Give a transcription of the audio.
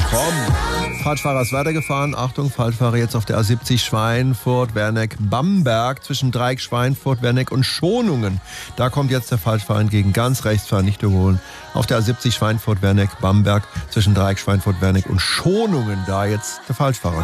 Komm. Falschfahrer ist weitergefahren. Achtung, Falschfahrer jetzt auf der A70 Schweinfurt, Werneck, Bamberg zwischen Dreieck, Schweinfurt, Werneck und Schonungen. Da kommt jetzt der Falschfahrer entgegen. Ganz rechts fahren, nicht überholen. Auf der A70 Schweinfurt, Werneck, Bamberg zwischen Dreieck, Schweinfurt, Werneck und Schonungen. Da jetzt der Falschfahrer.